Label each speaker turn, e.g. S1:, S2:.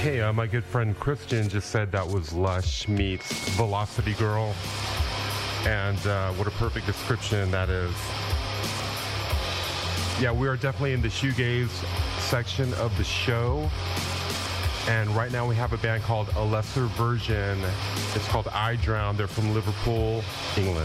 S1: Hey, my good friend Christian just said that was Lush meets Velocity Girl. And what a perfect description that is. Yeah, we are definitely in the shoegaze section of the show. And right now we have a band called A Lesser Version. It's called I Drown. They're from Liverpool, England.